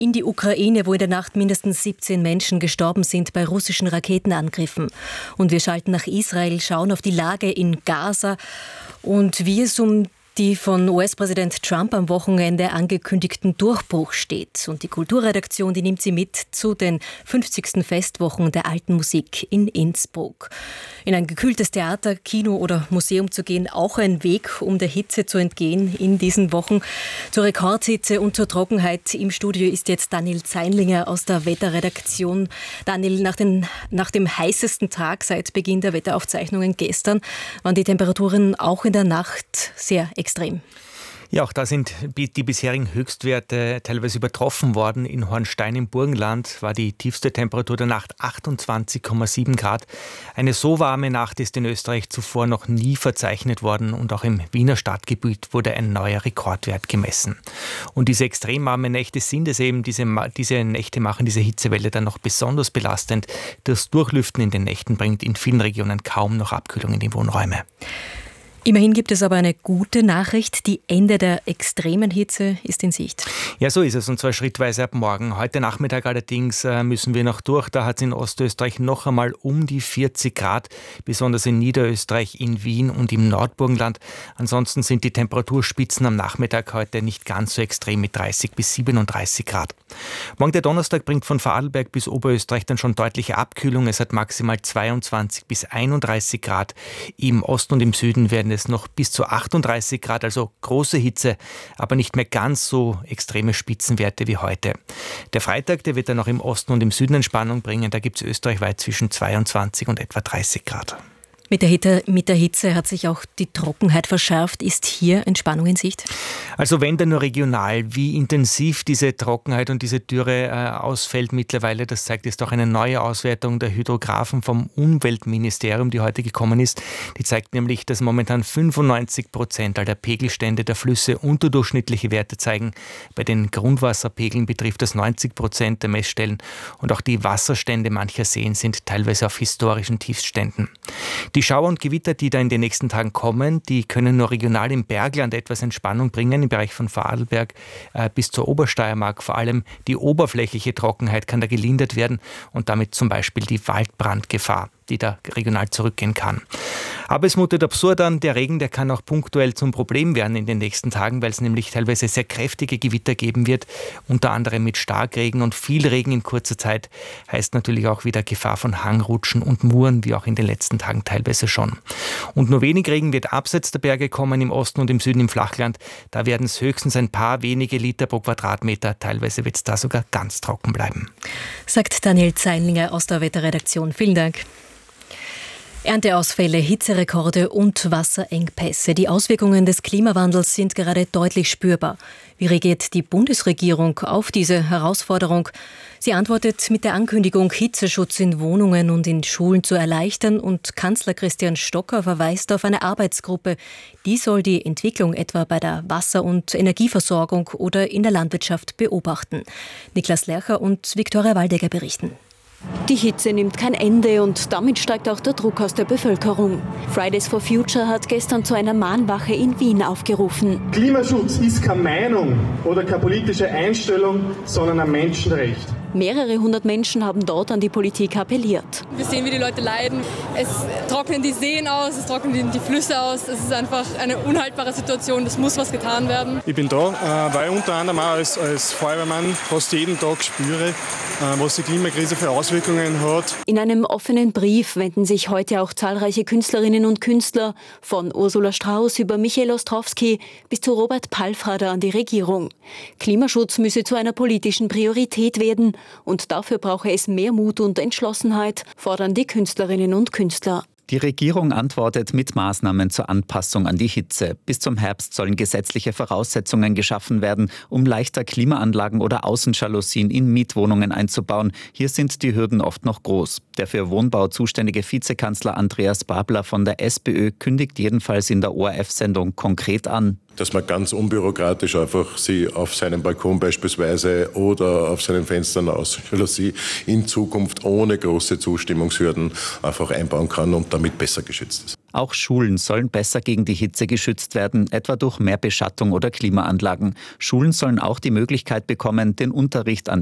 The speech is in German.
in die Ukraine, wo in der Nacht mindestens 17 Menschen gestorben sind bei russischen Raketenangriffen. Und wir schalten nach Israel, schauen auf die Lage in Gaza und wie es um die von US-Präsident Trump am Wochenende angekündigten Durchbruch steht. Und die Kulturredaktion, die nimmt Sie mit zu den 50. Festwochen der alten Musik in Innsbruck. In ein gekühltes Theater, Kino oder Museum zu gehen, auch ein Weg, um der Hitze zu entgehen in diesen Wochen. Zur Rekordhitze und zur Trockenheit im Studio ist jetzt Daniel Zeinlinger aus der Wetterredaktion. Daniel, nach dem heißesten Tag seit Beginn der Wetteraufzeichnungen gestern waren die Temperaturen auch in der Nacht sehr extrem. Ja, auch da sind die bisherigen Höchstwerte teilweise übertroffen worden. In Hornstein im Burgenland war die tiefste Temperatur der Nacht 28,7 Grad. Eine so warme Nacht ist in Österreich zuvor noch nie verzeichnet worden und auch im Wiener Stadtgebiet wurde ein neuer Rekordwert gemessen. Und diese extrem warmen Nächte sind es eben, diese Nächte machen diese Hitzewelle dann noch besonders belastend. Das Durchlüften in den Nächten bringt in vielen Regionen kaum noch Abkühlung in die Wohnräume. Immerhin gibt es aber eine gute Nachricht. Die Ende der extremen Hitze ist in Sicht. Ja, so ist es. Und zwar schrittweise ab morgen. Heute Nachmittag allerdings müssen wir noch durch. Da hat es in Ostösterreich noch einmal um die 40 Grad, besonders in Niederösterreich, in Wien und im Nordburgenland. Ansonsten sind die Temperaturspitzen am Nachmittag heute nicht ganz so extrem mit 30 bis 37 Grad. Morgen der Donnerstag bringt von Vorarlberg bis Oberösterreich dann schon deutliche Abkühlung. Es hat maximal 22 bis 31 Grad. Im Osten und im Süden werden es noch bis zu 38 Grad, also große Hitze, aber nicht mehr ganz so extreme Spitzenwerte wie heute. Der Freitag, der wird dann auch im Osten und im Süden Entspannung bringen. Da gibt es österreichweit zwischen 22 und etwa 30 Grad. Mit der Hitze hat sich auch die Trockenheit verschärft. Ist hier Entspannung in Sicht? Also wenn dann nur regional, wie intensiv diese Trockenheit und diese Dürre ausfällt mittlerweile, das zeigt jetzt auch eine neue Auswertung der Hydrographen vom Umweltministerium, die heute gekommen ist. Die zeigt nämlich, dass momentan 95% aller Pegelstände der Flüsse unterdurchschnittliche Werte zeigen. Bei den Grundwasserpegeln betrifft das 90% der Messstellen und auch die Wasserstände mancher Seen sind teilweise auf historischen Tiefstständen. Die Schauer und Gewitter, die da in den nächsten Tagen kommen, die können nur regional im Bergland etwas Entspannung bringen, im Bereich von Vorarlberg bis zur Obersteiermark. Vor allem die oberflächliche Trockenheit kann da gelindert werden und damit zum Beispiel die Waldbrandgefahr, die da regional zurückgehen kann. Aber es mutet absurd an, der Regen, der kann auch punktuell zum Problem werden in den nächsten Tagen, weil es nämlich teilweise sehr kräftige Gewitter geben wird, unter anderem mit Starkregen und viel Regen in kurzer Zeit, heißt natürlich auch wieder Gefahr von Hangrutschen und Muren, wie auch in den letzten Tagen teilweise schon. Und nur wenig Regen wird abseits der Berge kommen, im Osten und im Süden im Flachland. Da werden es höchstens ein paar wenige Liter pro Quadratmeter, teilweise wird es da sogar ganz trocken bleiben. Sagt Daniel Zeinlinger aus der Wetterredaktion. Vielen Dank. Ernteausfälle, Hitzerekorde und Wasserengpässe. Die Auswirkungen des Klimawandels sind gerade deutlich spürbar. Wie reagiert die Bundesregierung auf diese Herausforderung? Sie antwortet mit der Ankündigung, Hitzeschutz in Wohnungen und in Schulen zu erleichtern, und Kanzler Christian Stocker verweist auf eine Arbeitsgruppe. Die soll die Entwicklung etwa bei der Wasser- und Energieversorgung oder in der Landwirtschaft beobachten. Niklas Lercher und Viktoria Waldegger berichten. Die Hitze nimmt kein Ende und damit steigt auch der Druck aus der Bevölkerung. Fridays for Future hat gestern zu einer Mahnwache in Wien aufgerufen. Klimaschutz ist keine Meinung oder keine politische Einstellung, sondern ein Menschenrecht. Mehrere hundert Menschen haben dort an die Politik appelliert. Wir sehen, wie die Leute leiden. Es trocknen die Seen aus, es trocknen die Flüsse aus. Es ist einfach eine unhaltbare Situation. Es muss was getan werden. Ich bin da, weil unter anderem auch als Feuerwehrmann fast jeden Tag spüre, was die Klimakrise für Auswirkungen hat. In einem offenen Brief wenden sich heute auch zahlreiche Künstlerinnen und Künstler, von Ursula Strauß über Michael Ostrowski bis zu Robert Palfrader, an die Regierung. Klimaschutz müsse zu einer politischen Priorität werden. Und dafür brauche es mehr Mut und Entschlossenheit, fordern die Künstlerinnen und Künstler. Die Regierung antwortet mit Maßnahmen zur Anpassung an die Hitze. Bis zum Herbst sollen gesetzliche Voraussetzungen geschaffen werden, um leichter Klimaanlagen oder Außenjalousien in Mietwohnungen einzubauen. Hier sind die Hürden oft noch groß. Der für Wohnbau zuständige Vizekanzler Andreas Babler von der SPÖ kündigt jedenfalls in der ORF-Sendung konkret an: dass man ganz unbürokratisch einfach sie auf seinem Balkon beispielsweise oder auf seinen Fenstern aus Jalousie in Zukunft ohne große Zustimmungshürden einfach einbauen kann und damit besser geschützt ist. Auch Schulen sollen besser gegen die Hitze geschützt werden, etwa durch mehr Beschattung oder Klimaanlagen. Schulen sollen auch die Möglichkeit bekommen, den Unterricht an